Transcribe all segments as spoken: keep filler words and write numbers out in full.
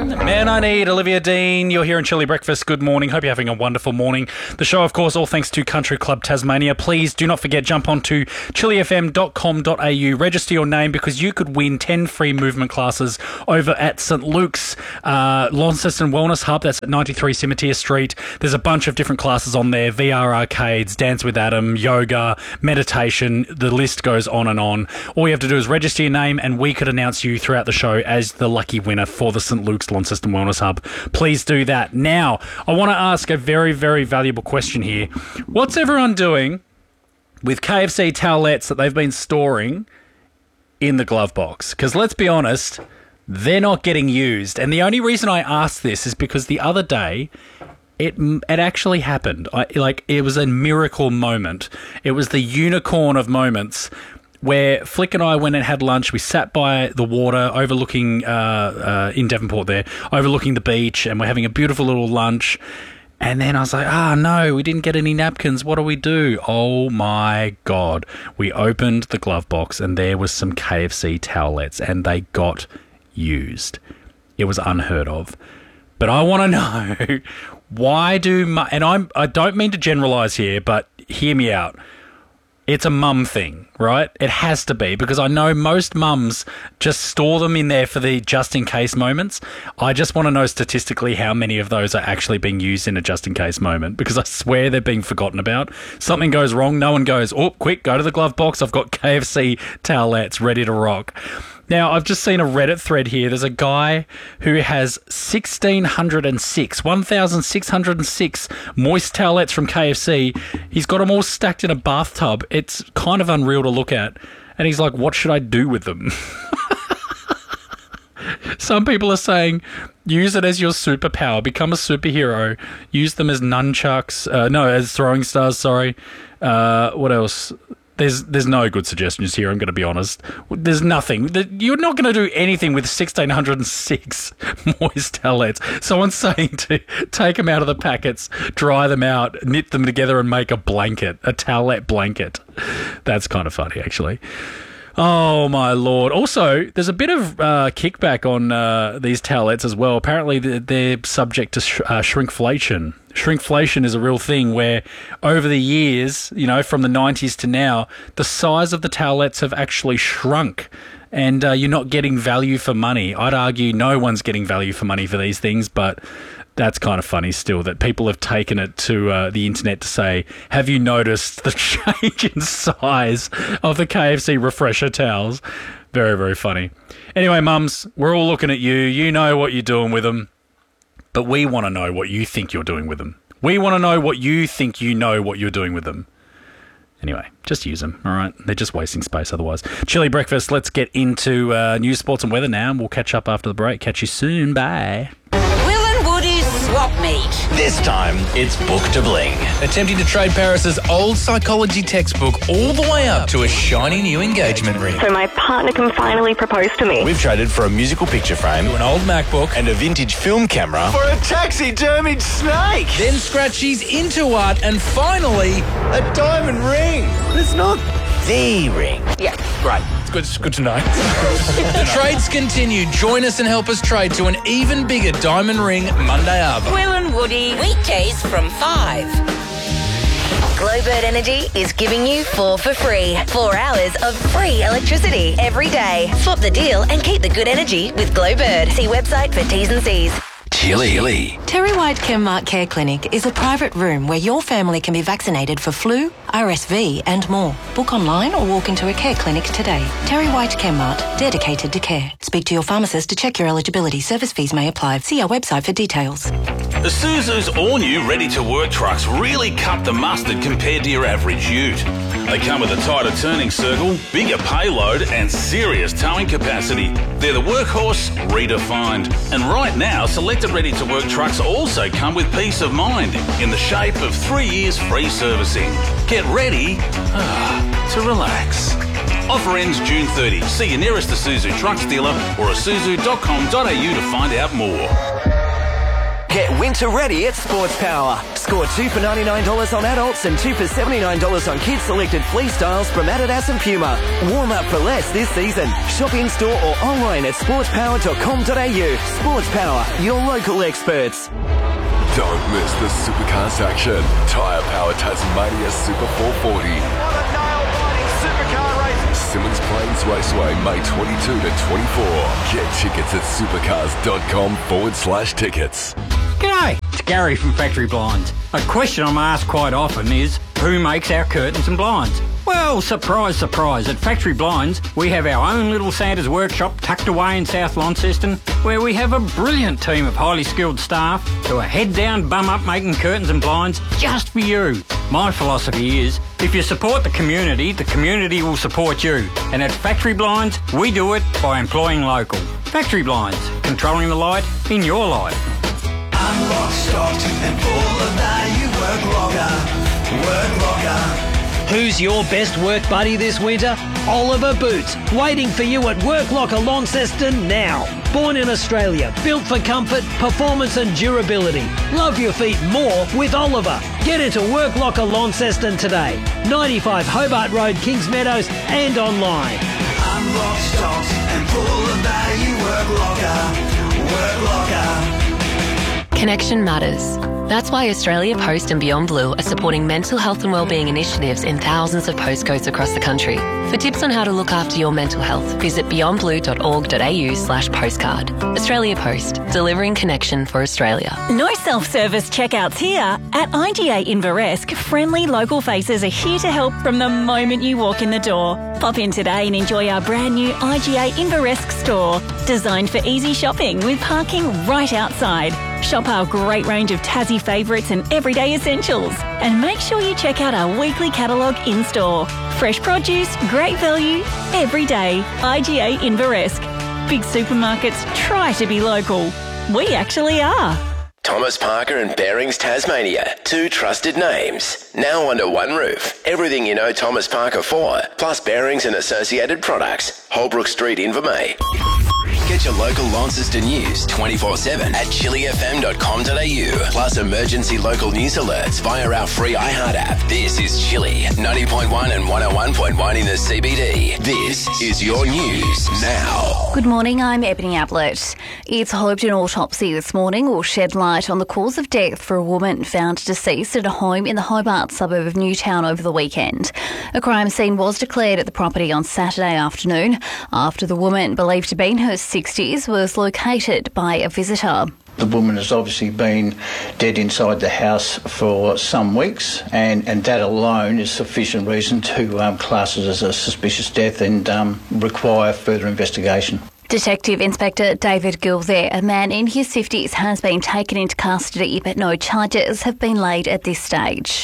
Man I Need, Olivia Dean. You're here in Chilly Breakfast. Good morning. Hope you're having a wonderful morning. The show, of course, all thanks to Country Club Tasmania. Please do not forget, jump on to chilly f m dot com dot a u. Register your name because you could win ten free movement classes over at St Luke's uh, Launceston Wellness Hub. That's at ninety-three Cimetière Street. There's a bunch of different classes on there. V R arcades, Dance with Adam, yoga, meditation. The list goes on and on. All you have to do is register your name and we could announce you throughout the show as the lucky winner for the St Luke's Launceston Wellness Hub. Please do that. Now, I want to ask a very, very valuable question here. What's everyone doing with K F C towelettes that they've been storing in the glove box? Because let's be honest, they're not getting used. And the only reason I asked this is because the other day, It it actually happened. I, like, it was a miracle moment. It was the unicorn of moments where Flick and I went and had lunch. We sat by the water overlooking, uh, uh, in Devonport there, overlooking the beach, and we're having a beautiful little lunch. And then I was like, ah, oh, no, we didn't get any napkins. What do we do? Oh, my God. We opened the glove box and there was some K F C towelettes and they got used. It was unheard of. But I want to know, why do... Mu- and I'm, I don't mean to generalise here, but hear me out. It's a mum thing, right? It has to be, because I know most mums just store them in there for the just-in-case moments. I just want to know statistically how many of those are actually being used in a just-in-case moment, because I swear they're being forgotten about. Something goes wrong, no one goes, oh, quick, go to the glove box, I've got K F C towelettes ready to rock. Now, I've just seen a Reddit thread here. There's a guy who has one thousand six hundred six, one thousand six hundred six moist towelettes from K F C. He's got them all stacked in a bathtub. It's kind of unreal to look at. And he's like, what should I do with them? Some people are saying, use it as your superpower. Become a superhero. Use them as nunchucks. Uh, no, as throwing stars, sorry. Uh, what else? There's there's no good suggestions here, I'm going to be honest. There's nothing. You're not going to do anything with one thousand six hundred six moist towelettes. Someone's saying to take them out of the packets, dry them out, knit them together and make a blanket, a towelette blanket. That's kind of funny, actually. Oh, my Lord. Also, there's a bit of uh, kickback on uh, these towelettes as well. Apparently, they're subject to sh- uh, shrinkflation. Shrinkflation is a real thing where over the years, you know, from the nineties to now, the size of the towelettes have actually shrunk and uh, you're not getting value for money. I'd argue no one's getting value for money for these things, but that's kind of funny still that people have taken it to uh, the internet to say, have you noticed the change in size of the K F C refresher towels? Very, very funny. Anyway, mums, we're all looking at you. You know what you're doing with them. But we want to know what you think you're doing with them. We want to know what you think you know what you're doing with them. Anyway, just use them, all right? They're just wasting space otherwise. Chilly Breakfast, let's get into uh, news, sports and weather now. And we'll catch up after the break. Catch you soon. Bye. Will and Woody's Swap Meet. This time, it's Book to Bling. Attempting to trade Paris's old psychology textbook all the way up to a shiny new engagement ring. So my partner can finally propose to me. We've traded for a musical picture frame, To an old MacBook. and a vintage film camera for a taxidermied snake. Then Scratchy's into art and finally... A diamond ring. But it's not the ring. Yeah. Great. It's good, it's good to know. The trades continue. Join us and help us trade to an even bigger diamond ring Monday Arbor. Will and Woody. Weekdays from five. Glowbird Energy is giving you four for free. Four hours of free electricity every day. Swap the deal and keep the good energy with Glowbird. See website for T's and C's. Chilly. Terry White Chemart Care Clinic is a private room where your family can be vaccinated for flu, R S V and more. Book online or walk into a care clinic today. Terry White Chemart, dedicated to care. Speak to your pharmacist to check your eligibility. Service fees may apply. See our website for details. Isuzu's all-new ready-to-work trucks really cut the mustard compared to your average ute. They come with a tighter turning circle, bigger payload and serious towing capacity. They're the workhorse redefined. And right now, selected ready-to-work trucks also come with peace of mind in the shape of three years free servicing. Get ready ah, to relax. Offer ends June thirtieth. See your nearest Isuzu trucks dealer or isuzu dot com dot a u to find out more. Get winter ready at Sports Power. Score two for ninety-nine dollars on adults and two for seventy-nine dollars on kids selected fleece styles from Adidas and Puma. Warm up for less this season. Shop in store or online at sports power dot com dot a u. Sports Power, your local experts. Don't miss the Supercars action. Tyre Power Tasmania Super four forty. What a nail-biting supercar race. Simmons Plains Raceway, May twenty-second to twenty-fourth. Get tickets at supercars.com forward slash tickets. G'day, it's Gary from Factory Blinds. A question I'm asked quite often is, who makes our curtains and blinds? Well, surprise, surprise, at Factory Blinds, we have our own little Santa's workshop tucked away in South Launceston, where we have a brilliant team of highly skilled staff who are head down, bum up making curtains and blinds just for you. My philosophy is, if you support the community, the community will support you. And at Factory Blinds, we do it by employing local. Factory Blinds, controlling the light in your life. I'm lock, stocked and full of value. Work logger, work logger. Who's your best work buddy this winter? Oliver Boots, waiting for you at Work Locker Launceston now. Born in Australia, built for comfort, performance and durability. Love your feet more with Oliver. Get into Work Locker Launceston today. ninety-five Hobart Road, Kings Meadows and online. I'm lock, stocked and full of value. Work logger, work logger. Connection matters. That's why Australia Post and Beyond Blue are supporting mental health and wellbeing initiatives in thousands of postcodes across the country. For tips on how to look after your mental health, visit beyond blue dot org dot a u slash postcard. Australia Post, delivering connection for Australia. No self-service checkouts here. At I G A Inveresk, friendly local faces are here to help from the moment you walk in the door. Pop in today and enjoy our brand new I G A Inveresk store, designed for easy shopping with parking right outside. Shop our great range of Tassie favourites and everyday essentials. And make sure you check out our weekly catalogue in-store. Fresh produce, great value, every day. I G A Inveresk. Big supermarkets try to be local. We actually are. Thomas Parker and Bearings Tasmania. Two trusted names. Now under one roof. Everything you know Thomas Parker for. Plus bearings and associated products. Holbrook Street, Invermay. Get your local Launceston news twenty-four seven at chili f m dot com dot a u. Plus emergency local news alerts via our free iHeart app. This is Chili, ninety point one and one oh one point one in the C B D. This is your news now. Good morning, I'm Ebony Ablett. It's hoped an autopsy this morning will shed light on the cause of death for a woman found deceased at a home in the Hobart suburb of Newtown over the weekend. A crime scene was declared at the property on Saturday afternoon after the woman, believed to be in her sixties, was located by a visitor. The woman has obviously been dead inside the house for some weeks, and, and that alone is sufficient reason to um, class it as a suspicious death and um, require further investigation. Detective Inspector David Gill there, a man in his fifties, has been taken into custody, but no charges have been laid at this stage.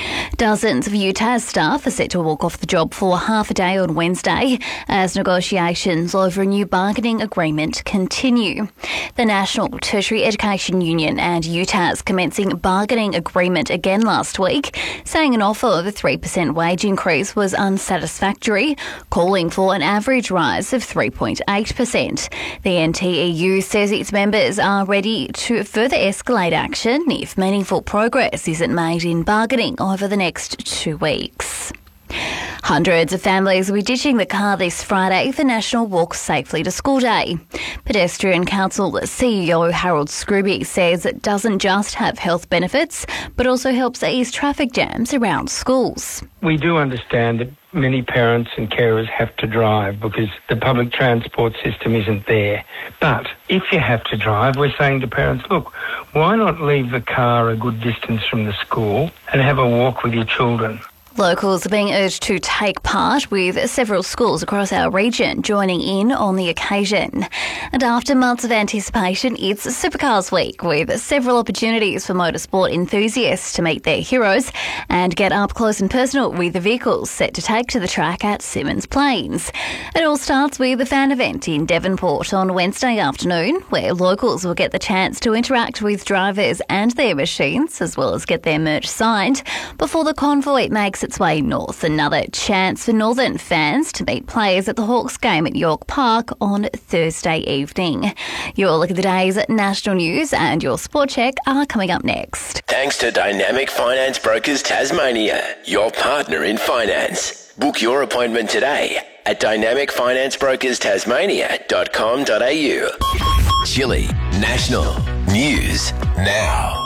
Dozens of U T A S staff are set to walk off the job for half a day on Wednesday as negotiations over a new bargaining agreement continue. The National Tertiary Education Union and U T A S commencing bargaining agreement again last week, saying an offer of a three percent wage increase was unsatisfactory, calling for an average rise of three point eight percent. The N T E U says its members are ready to further escalate action if meaningful progress isn't made in bargaining over the next two weeks. Hundreds of families will be ditching the car this Friday for National Walk Safely to School Day. Pedestrian Council C E O Harold Scrooby says it doesn't just have health benefits, but also helps ease traffic jams around schools. We do understand that many parents and carers have to drive because the public transport system isn't there. But if you have to drive, we're saying to parents, look, why not leave the car a good distance from the school and have a walk with your children? Locals are being urged to take part, with several schools across our region joining in on the occasion. And after months of anticipation, it's Supercars Week, with several opportunities for motorsport enthusiasts to meet their heroes and get up close and personal with the vehicles set to take to the track at Simmons Plains. It all starts with a fan event in Devonport on Wednesday afternoon, where locals will get the chance to interact with drivers and their machines, as well as get their merch signed, before the convoy makes its its way north. Another chance for Northern fans to meet players at the Hawks game at York Park on Thursday evening. Your look at the day's national news and your sport check are coming up next. Thanks to Dynamic Finance Brokers Tasmania, your partner in finance. Book your appointment today at dynamic finance brokers tasmania dot com dot a u. Chili National News Now.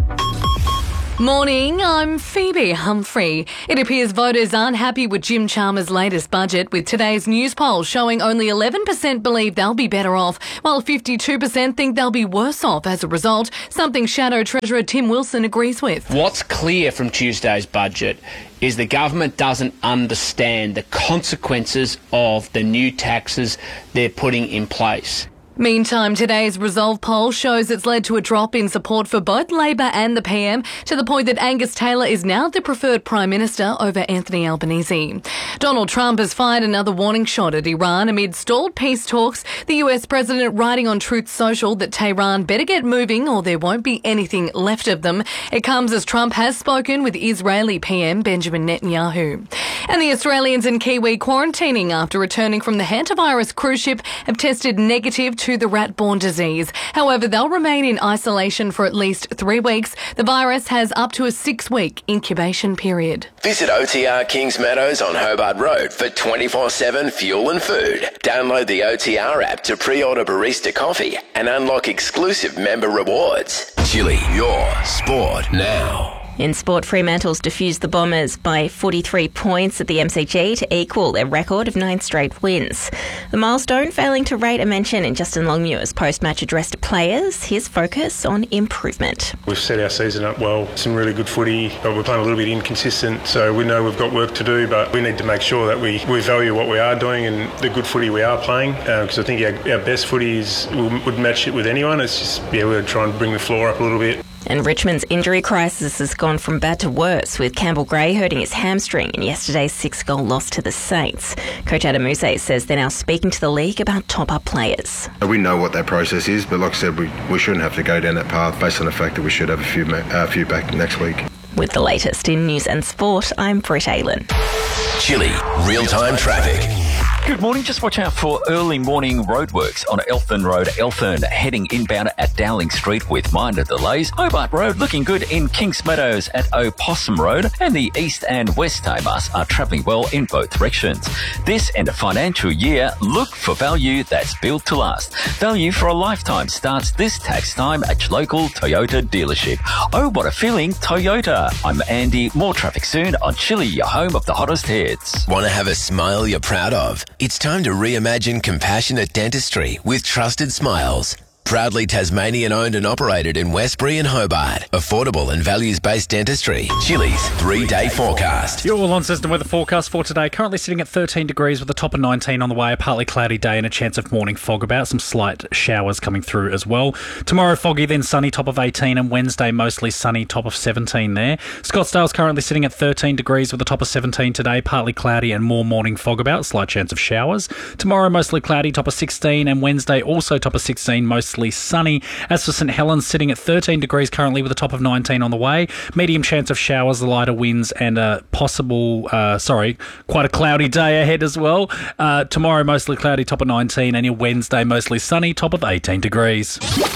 Morning, I'm Phoebe Humphrey. It appears voters aren't happy with Jim Chalmers' latest budget, with today's news poll showing only eleven percent believe they'll be better off, while fifty-two percent think they'll be worse off as a result, something Shadow Treasurer Tim Wilson agrees with. What's clear from Tuesday's budget is the government doesn't understand the consequences of the new taxes they're putting in place. Meantime, today's Resolve poll shows it's led to a drop in support for both Labor and the P M, to the point that Angus Taylor is now the preferred Prime Minister over Anthony Albanese. Donald Trump has fired another warning shot at Iran amid stalled peace talks, the U S President writing on Truth Social that Tehran better get moving or there won't be anything left of them. It comes as Trump has spoken with Israeli P M Benjamin Netanyahu. And the Australians and Kiwi quarantining after returning from the hantavirus cruise ship have tested negative to the rat-borne disease. However, they'll remain in isolation for at least three weeks. The virus has up to a six-week incubation period. Visit O T R Kings Meadows on Hobart Road for twenty-four seven fuel and food. Download the O T R app to pre-order barista coffee and unlock exclusive member rewards. Chili, your sport now. In sport, Fremantle's defused the Bombers by forty-three points at the M C G to equal their record of nine straight wins. The milestone failing to rate a mention in Justin Longmuir's post-match address to players, his focus on improvement. We've set our season up well, some really good footy, but we're playing a little bit inconsistent, so we know we've got work to do, but we need to make sure that we, we value what we are doing and the good footy we are playing, because uh, I think our, our best footy is, would match it with anyone. It's just, yeah, we're trying to bring the floor up a little bit. And Richmond's injury crisis has gone from bad to worse, with Campbell Gray hurting his hamstring in yesterday's six-goal loss to the Saints. Coach Adam Muse says they're now speaking to the league about top-up players. We know what that process is, but like I said, we, we shouldn't have to go down that path based on the fact that we should have a few, a uh, few back next week. With the latest in news and sport, I'm Britt Aylan. Chili, real-time traffic. Good morning. Just watch out for early morning roadworks on Elthorn Road, Elthorn, heading inbound at Dowling Street with minor delays. Hobart Road looking good in Kings Meadows at Opossum Road, and the east and west Tamars are travelling well in both directions. This end of financial year, look for value that's built to last. Value for a lifetime starts this tax time at your local Toyota dealership. Oh, what a feeling, Toyota. I'm Andy. More traffic soon on Chili, your home of the hottest hits. Want to have a smile you're proud of? It's time to reimagine compassionate dentistry with Trusted Smiles. Proudly Tasmanian owned and operated in Westbury and Hobart. Affordable and values-based dentistry. Chili's three-day forecast. Your on system weather forecast for today. Currently sitting at thirteen degrees with a top of nineteen on the way. A partly cloudy day and a chance of morning fog about. Some slight showers coming through as well. Tomorrow foggy, then sunny, top of eighteen, and Wednesday mostly sunny, top of seventeen there. Scottsdale's currently sitting at thirteen degrees with a top of seventeen today. Partly cloudy and more morning fog about. Slight chance of showers. Tomorrow mostly cloudy, top of sixteen, and Wednesday also top of sixteen, mostly sunny. As for St Helens, sitting at thirteen degrees currently with a top of nineteen on the way. Medium chance of showers, lighter winds, and a possible, uh, sorry, quite a cloudy day ahead as well. Uh, tomorrow mostly cloudy, top of nineteen, and your Wednesday mostly sunny, top of eighteen degrees.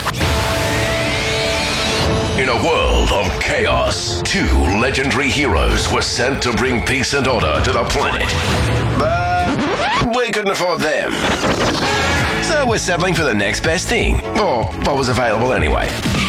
In a world of chaos, two legendary heroes were sent to bring peace and order to the planet. But we couldn't afford them. So we're settling for the next best thing, or what was available anyway.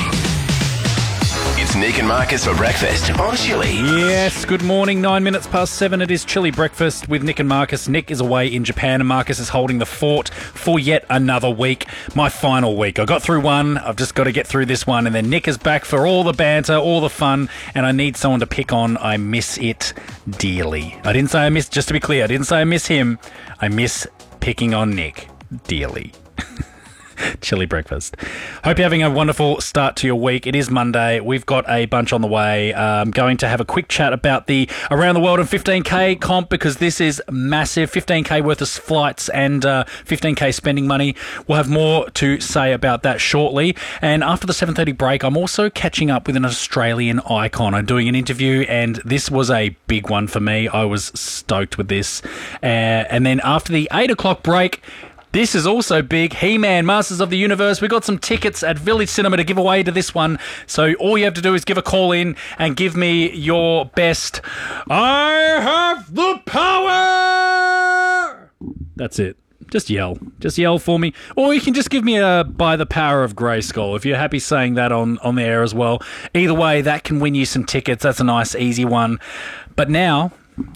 It's Nick and Marcus for breakfast on Chili. Yes, good morning. Nine minutes past seven. It is Chili breakfast with Nick and Marcus. Nick is away in Japan and Marcus is holding the fort for yet another week. My final week. I got through one. I've just got to get through this one. And then Nick is back for all the banter, all the fun. And I need someone to pick on. I miss it dearly. I didn't say I miss, just to be clear, I didn't say I miss him. I miss picking on Nick dearly. Chili breakfast. Hope you're having a wonderful start to your week. It is Monday. We've got a bunch on the way. I'm going to have a quick chat about the Around the World and fifteen K comp because this is massive. fifteen K worth of flights and uh, fifteen K spending money. We'll have more to say about that shortly. And after the seven thirty break, I'm also catching up with an Australian icon. I'm doing an interview and this was a big one for me. I was stoked with this. Uh, and then after the eight o'clock break, this is also big. He-Man, Masters of the Universe. We've got some tickets at Village Cinema to give away to this one. So all you have to do is give a call in and give me your best. I have the power! That's it. Just yell. Just yell for me. Or you can just give me a By the Power of Grayskull if you're happy saying that on, on the air as well. Either way, that can win you some tickets. That's a nice, easy one. But now,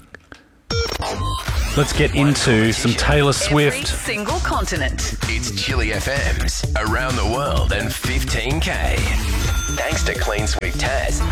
let's get into some Taylor Swift. Single continent. It's Chili F M's Around the World and fifteen K. Thanks to Clean Sweep Taz.